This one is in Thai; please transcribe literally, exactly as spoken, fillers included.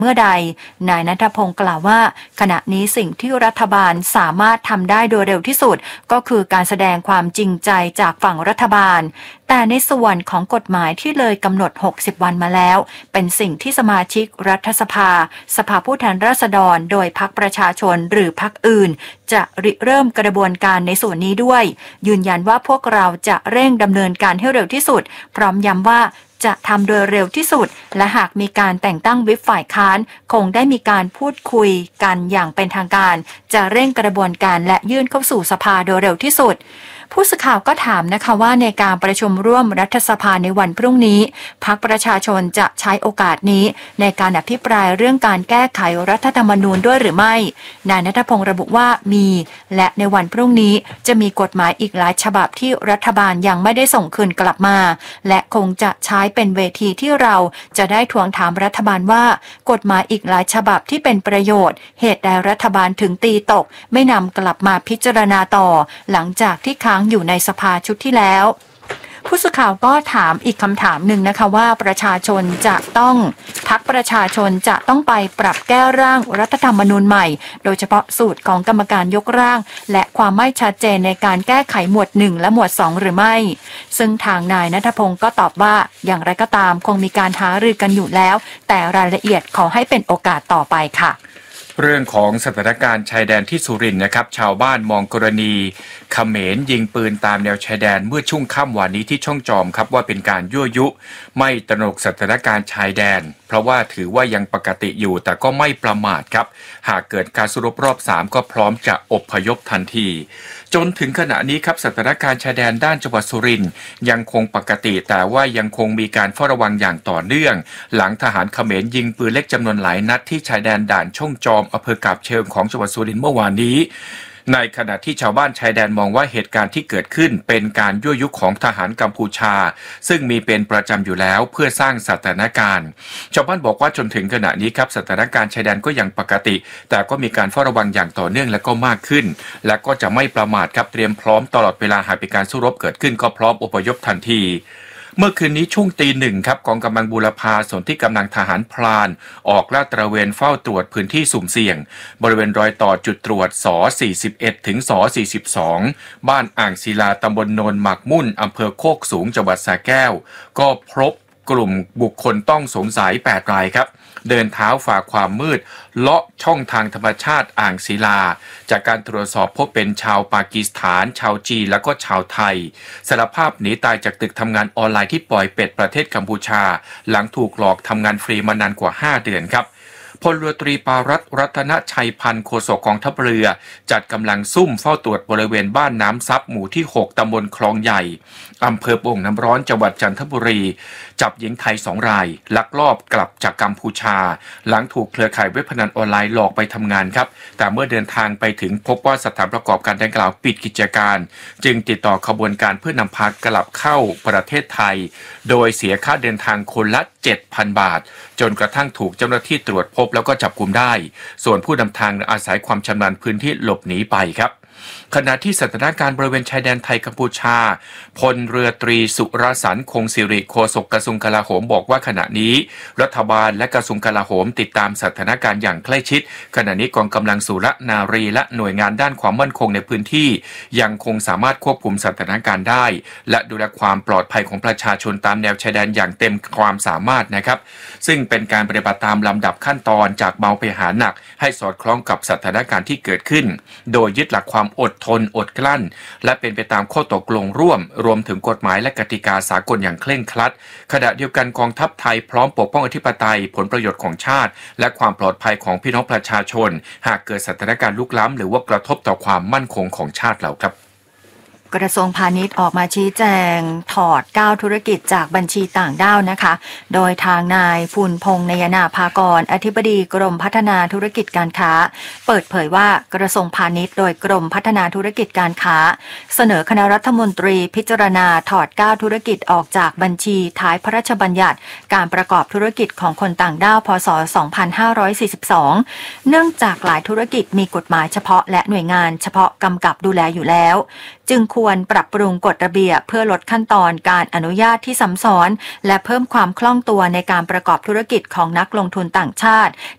เมื่อใดนายณัฐพงศ์กล่าวว่าขณะนี้สิ่งที่รัฐบาลสามารถทำได้โดยเร็วที่สุดก็คือการแสดงความจริงใจจากฝั่งรัฐบาลแต่ในส่วนของกฎหมายที่เลยกำหนดหกสิบวันมาแล้วเป็นสิ่งที่สมาชิกรัฐสภาสภาผู้แทนราษฎรโดยพรรคประชาชนหรือพรรคอื่นจะริเริ่มกระบวนการในส่วนนี้ด้วยยืนยันว่าพวกเราจะเร่งดำเนินการให้เร็วที่สุดพร้อมย้ำว่าจะทำโดยเร็วที่สุดและหากมีการแต่งตั้งวิปฝ่ายค้านคงได้มีการพูดคุยกันอย่างเป็นทางการจะเร่งกระบวนการและยื่นเข้าสู่สภาโดยเร็วที่สุดผู้สื่อข่าวก็ถามนะคะว่าในการประชุมร่วมรัฐสภาในวันพรุ่งนี้พรรคประชาชนจะใช้โอกาสนี้ในการอภิปรายเรื่องการแก้ไขรัฐธรรมนูญด้วยหรือไม่นายณัฐพงศ์ระบุว่ามีและในวันพรุ่งนี้จะมีกฎหมายอีกหลายฉบับที่รัฐบาลยังไม่ได้ส่งคืนกลับมาและคงจะใช้เป็นเวทีที่เราจะได้ทวงถามรัฐบาลว่ากฎหมายอีกหลายฉบับที่เป็นประโยชน์เหตุใดรัฐบาลถึงตีตกไม่นำกลับมาพิจารณาต่อหลังจากที่ค้างอยู่ในสภาชุดที่แล้วผู้สื่อข่าวก็ถามอีกคำถามหนึ่งนะคะว่าประชาชนจะต้องพรรคประชาชนจะต้องไปปรับแก้ร่างรัฐธรรมนูญใหม่โดยเฉพาะสูตรของกรรมการยกร่างและความไม่ชัดเจนในการแก้ไขหมวดหนึ่งและหมวดสองหรือไม่ซึ่งทางนายณัฐพงศ์ก็ตอบว่าอย่างไรก็ตามคงมีการหารือกันอยู่แล้วแต่รายละเอียดขอให้เป็นโอกาสต่อไปค่ะเรื่องของสถานการณ์ชายแดนที่สุรินทร์นะครับชาวบ้านมองกรณีเขมรยิงปืนตามแนวชายแดนเมื่อช่วงค่ำวันนี้ที่ช่องจอมครับว่าเป็นการยั่วยุไม่ตระหนกสถานการณ์ชายแดนเพราะว่าถือว่ายังปกติอยู่แต่ก็ไม่ประมาทครับหากเกิดการสู้รบรอบสามก็พร้อมจะอพยพทันทีจนถึงขณะนี้ครับสถานการณ์ชายแดนด้านจังหวัดสุรินทร์ยังคงปกติแต่ว่ายังคงมีการเฝ้าระวังอย่างต่อเนื่องหลังทหารเขมรยิงปืนเล็กจำนวนหลายนัดที่ชายแดนด่านช่องจอมอำเภอกาบเชิงของจังหวัดสุรินทร์เมื่อวานนี้ในขณะที่ชาวบ้านชายแดนมองว่าเหตุการณ์ที่เกิดขึ้นเป็นการยั่วยุของทหารกัมพูชาซึ่งมีเป็นประจำอยู่แล้วเพื่อสร้างสถานการณ์ชาวบ้านบอกว่าจนถึงขณะนี้ครับสถานการณ์ชายแดนก็ยังปกติแต่ก็มีการเฝ้าระวังอย่างต่อเนื่องและก็มากขึ้นและก็จะไม่ประมาทครับเตรียมพร้อมตลอดเวลาหากมีการสู้รบเกิดขึ้นก็พร้อมอพยพทันทีเมื่อคืนนี้ช่วงตีหนึ่งครับกองกำลังบูรพาส่วนที่กำลังทหารพรานออกลาดตระเวนเฝ้าตรวจพื้นที่สุ่มเสี่ยงบริเวณรอยต่อจุดตรวจสสี่สิบเอ็ดถึงสสี่สิบสองบ้านอ่างศิลาตำบลโนนหมากมุ่นอำเภอโคกสูงจังหวัดสระแก้วก็พบกลุ่มบุคคลต้องสงสัยแปดรายครับเดินเท้าฝ่าความมืดเลาะช่องทางธรรมชาติอ่างศิลาจากการตรวจสอบพบเป็นชาวปากีสถานชาวจีนและก็ชาวไทยสารภาพหนีตายจากตึกทำงานออนไลน์ที่ปล่อยเป็ดประเทศกัมพูชาหลังถูกหลอกทำงานฟรีมานานกว่าห้าเดือนครับพลเรือตรีปารัตน์รัตนชัยพันธ์โฆษกกองทัพเรือจัดกำลังซุ่มเฝ้าตรวจบริเวณบ้านน้ำซับหมู่ที่หกตำบลคลองใหญ่อำเภอโป่งน้ำร้อนจังหวัดจันทบุรีจับหญิงไทยสองรายลักลอบกลับจากกัมพูชาหลังถูกเครือข่ายเว็บพนันออนไลน์หลอกไปทำงานครับแต่เมื่อเดินทางไปถึงพบว่าสถานประกอบการดังกล่าวปิดกิจการจึงติดต่อขบวนการเพื่อนำพากลับเข้าประเทศไทยโดยเสียค่าเดินทางคนละ เจ็ดพัน บาทจนกระทั่งถูกเจ้าหน้าที่ตรวจพบแล้วก็จับกุมได้ส่วนผู้นำทางอาศัยความชำนาญพื้นที่หลบหนีไปครับขณะที่สถานการณ์บริเวณชายแดนไทยกัมพูชาพลเรือตรีสุรสันต์คงสิริโฆษกกระทรวงกลาโหมบอกว่าขณะนี้รัฐบาลและกระทรวงกลาโหมติดตามสถานการณ์อย่างใกล้ชิดขณะนี้กองกำลังสุรนารีและหน่วยงานด้านความมั่นคงในพื้นที่ยังคงสามารถควบคุมสถานการณ์ได้และดูแลความปลอดภัยของประชาชนตามแนวชายแดนอย่างเต็มความสามารถนะครับซึ่งเป็นการปฏิบัติตามลำดับขั้นตอนจากเบาไปหาหนักให้สอดคล้องกับสถานการณ์ที่เกิดขึ้นโดยยึดหลักความอดทนอดกลั้นและเป็นไปตามข้อตกลงร่วมรวมถึงกฎหมายและกติกาสากลอย่างเคร่งครัดขณะเดียวกันกองทัพไทยพร้อมปกป้องอธิปไตยผลประโยชน์ของชาติและความปลอดภัยของพี่น้องประชาชนหากเกิดสถานการณ์ลุกล้ำหรือว่ากระทบต่อความมั่นคงของชาติเราครับกระทรวงพาณิชย์ออกมาชี้แจงถอดเก้าธุรกิจจากบัญชีต่างด้าวนะคะโดยทางนายภูลพงษ์นยนาภากรอธิบดีกรมพัฒนาธุรกิจการค้าเปิดเผยว่ากระทรวงพาณิชย์โดยกรมพัฒนาธุรกิจการค้าเสนอคณะรัฐมนตรีพิจารณาถอดเก้าธุรกิจออกจากบัญชีท้ายพระราชบัญญัติการประกอบธุรกิจของคนต่างด้าวพ.ศ. สองพันห้าร้อยสี่สิบสองเนื่องจากหลายธุรกิจมีกฎหมายเฉพาะและหน่วยงานเฉพาะกำกับดูแลอยู่แล้วจึงควรปรับปรุงกฎระเบียบเพื่อลดขั้นตอนการอนุญาตที่ซ้ำซ้อนและเพิ่มความคล่องตัวในการประกอบธุรกิจของนักลงทุนต่างชาติ